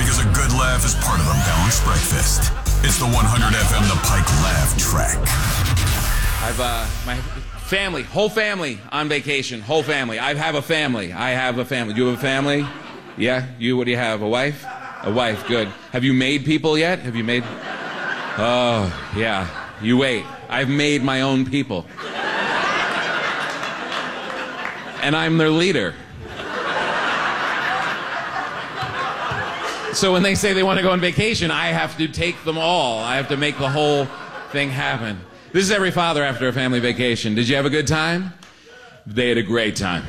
because a good laugh is part of a balanced breakfast. It's the 100 FM The Pike Laugh Track. I've my family, whole family on vacation. Whole family. I have a family. Do you have a family? Yeah? What do you have? A wife? A wife, good. Have you made people yet? Oh, yeah. You wait. I've made my own people. And I'm their leader. So when they say they want to go on vacation, I have to take them all. I have to make the whole thing happen. This is every father after a family vacation. Did you have a good time? They had a great time.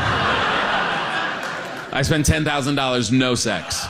I spent $10,000, no sex.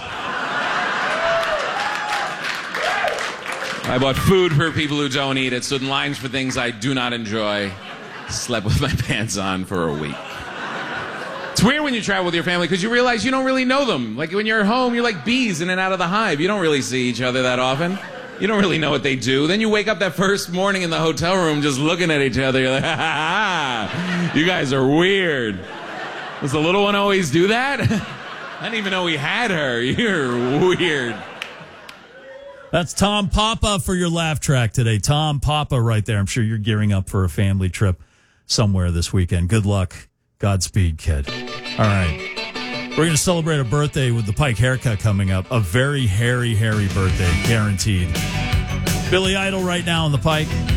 I bought food for people who don't eat it, stood in lines for things I do not enjoy, slept with my pants on for a week. It's weird when you travel with your family because you realize you don't really know them. Like when you're at home, you're like bees in and out of the hive. You don't really see each other that often. You don't really know what they do. Then you wake up that first morning in the hotel room just looking at each other. You're like, ha ha ha, you guys are weird. Does the little one always do that? I didn't even know we had her. You're weird. That's Tom Papa for your laugh track today. Tom Papa right there. I'm sure you're gearing up for a family trip somewhere this weekend. Good luck. Godspeed, kid. All right. We're going to celebrate a birthday with the Pike haircut coming up. A very hairy birthday, guaranteed. Billy Idol right now on the Pike.